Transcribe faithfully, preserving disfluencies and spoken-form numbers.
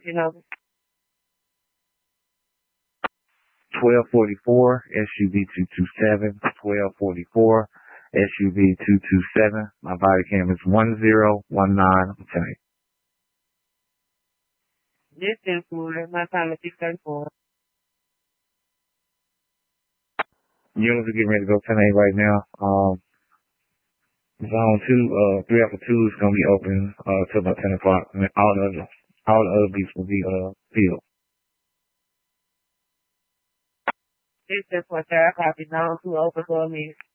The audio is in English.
number. twelve forty-four, S U V two two seven, twelve forty-four, S U V two two seven. My body cam is one zero one nine. Okay. This is for my time is six thirty-four. Units are getting ready to go ten eight right now. Um, zone two, uh, three after two is going to be open, uh, till about ten o'clock. And then all the other, all the other beats will be, uh, filled. This is for third copy, zone two open for a minute.